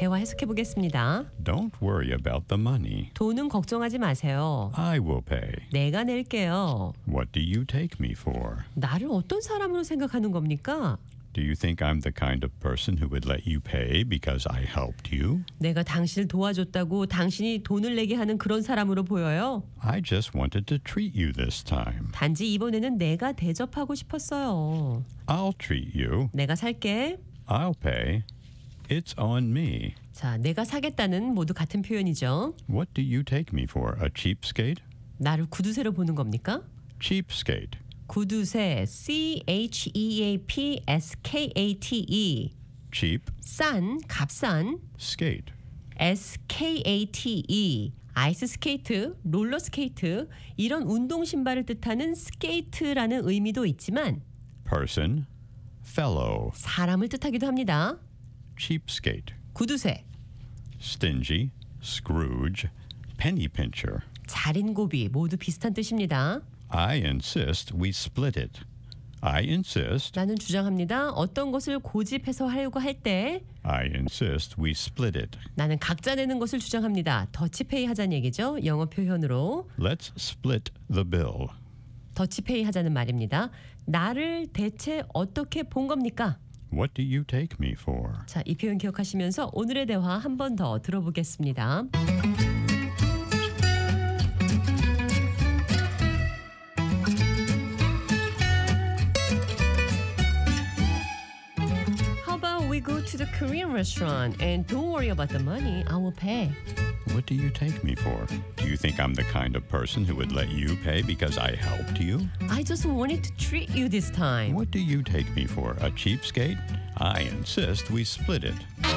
대화 해석해 보겠습니다. Don't worry about the money. 돈은 걱정하지 마세요. I will pay. 내가 낼게요. What do you take me for? 나를 어떤 사람으로 생각하는 겁니까? Do you think I'm the kind of person who would let you pay because I helped you? 내가 당신을 도와줬다고 당신이 돈을 내게 하는 그런 사람으로 보여요. I just wanted to treat you this time. 단지 이번에는 내가 대접하고 싶었어요. I'll treat you. 내가 살게. I'll pay. It's on me. 자, 내가 사겠다는 모두 같은 표현이죠. What do you take me for? A cheapskate? 나를 구두쇠로 보는 겁니까? Cheapskate. 구두쇠 CHEAPSKATE Cheap. 싼, 값싼 Skate. SKATE 아이스 스케이트, 롤러 스케이트 이런 운동 신발을 뜻하는 스케이트라는 의미도 있지만 Person. Fellow. 사람을 뜻하기도 합니다. Cheapskate. 구두쇠, Stingy. Scrooge. Penny pincher. 자린고비 모두 비슷한 뜻입니다. I insist we split it. I insist. 나는 주장합니다. 어떤 것을 고집해서 하려고 할 때 I insist we split it. 나는 각자 내는 것을 주장합니다. 더치페이 하자는 얘기죠. 영어 표현으로 Let's split the bill. 더치페이 하자는 말입니다. 나를 대체 어떻게 본 겁니까? What do you take me for? 자, 이 표현 기억하시면서 오늘의 대화 한 번 더 들어보겠습니다. How about we go to the Korean restaurant and don't worry about the money, I will pay. What do you take me for? Do you think I'm the kind of person who would let you pay because I helped you? I just wanted to treat you this time. What do you take me for? A cheapskate? I insist we split it.